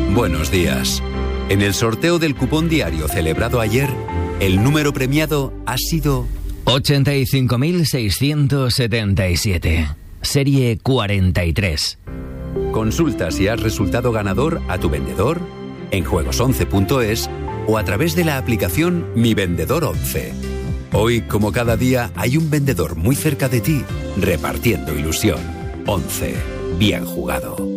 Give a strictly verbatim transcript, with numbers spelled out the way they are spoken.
Buenos días. En el sorteo del cupón diario celebrado ayer, el número premiado ha sido ochenta y cinco mil seiscientos setenta y siete, serie cuarenta y tres. Consulta si has resultado ganador a tu vendedor, en juegos once punto es o a través de la aplicación Mi Vendedor once. Hoy, como cada día, hay un vendedor muy cerca de ti, repartiendo ilusión. once. Bien jugado.